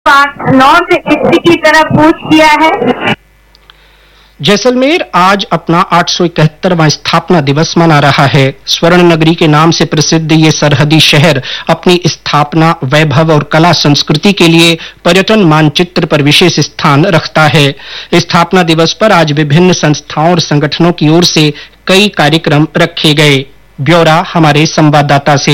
North east की तरफ कूच किया है। जैसलमेर आज अपना 871वां स्थापना दिवस मना रहा है। स्वर्ण नगरी के नाम से प्रसिद्ध ये सरहदी शहर अपनी स्थापना, वैभव और कला संस्कृति के लिए पर्यटन मानचित्र पर विशेष स्थान रखता है। स्थापना दिवस पर आज विभिन्न संस्थाओं और संगठनों की ओर से कई कार्यक्रम रखे गए। ब्यौरा हमारे संवाददाता से।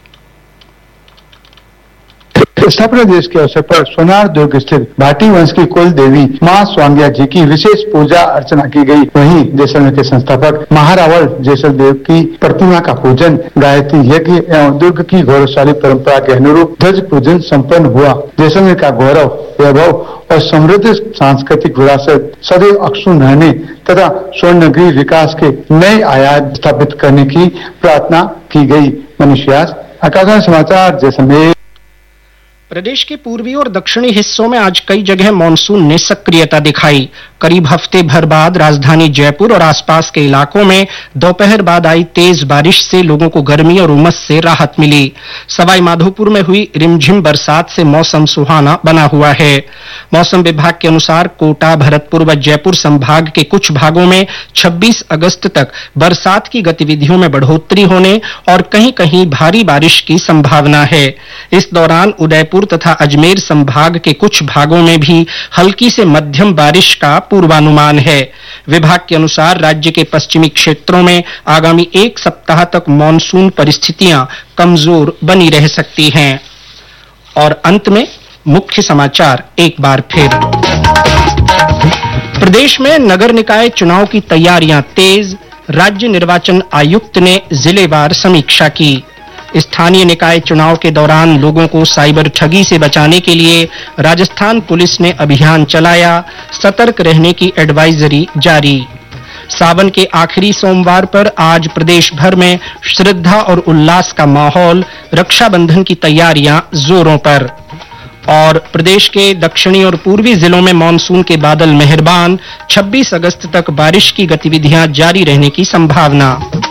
स्थापना दिवस के अवसर पर सोनार दुर्ग स्थित भाटी वंश की कुल देवी मां स्वांग्या जी की विशेष पूजा अर्चना की गई। वहीं जैसलमेर के संस्थापक महारावल जैसलदेव की प्रतिमा का पूजन, गायत्री यज्ञ एवं दुर्ग की गौरवशाली परंपरा के अनुरूप ध्वज पूजन संपन्न हुआ। जैसलमेर का गौरव, वैभव और समृद्ध सांस्कृतिक विरासत सदैव अक्षुण्ण रहने तथा स्वर्ण नगरी विकास के नए आयाम स्थापित करने की प्रार्थना की गई। मनीष व्यास, आकाशवाणी समाचार, जैसलमेर। प्रदेश के पूर्वी और दक्षिणी हिस्सों में आज कई जगह मानसून ने सक्रियता दिखाई। करीब हफ्ते भर बाद राजधानी जयपुर और आसपास के इलाकों में दोपहर बाद आई तेज बारिश से लोगों को गर्मी और उमस से राहत मिली। सवाई माधोपुर में हुई रिमझिम बरसात से मौसम सुहाना बना हुआ है। मौसम विभाग के अनुसार कोटा, भरतपुर व जयपुर संभाग के कुछ भागों में 26 अगस्त तक बरसात की गतिविधियों में बढ़ोतरी होने और कहीं कहीं भारी बारिश की संभावना है। इस दौरान उदयपुर तथा अजमेर संभाग के कुछ भागों में भी हल्की से मध्यम बारिश का पूर्वानुमान है। विभाग के अनुसार राज्य के पश्चिमी क्षेत्रों में आगामी एक सप्ताह तक मानसून परिस्थितियां कमजोर बनी रह सकती हैं। और अंत में मुख्य समाचार एक बार फिर। प्रदेश में नगर निकाय चुनाव की तैयारियां तेज, राज्य निर्वाचन आयुक्त ने जिलेवार समीक्षा की। स्थानीय निकाय चुनाव के दौरान लोगों को साइबर ठगी से बचाने के लिए राजस्थान पुलिस ने अभियान चलाया, सतर्क रहने की एडवाइजरी जारी। सावन के आखिरी सोमवार पर आज प्रदेश भर में श्रद्धा और उल्लास का माहौल, रक्षाबंधन की तैयारियां जोरों पर। और प्रदेश के दक्षिणी और पूर्वी जिलों में मानसून के बादल मेहरबान, 26 अगस्त तक बारिश की गतिविधियां जारी रहने की संभावना।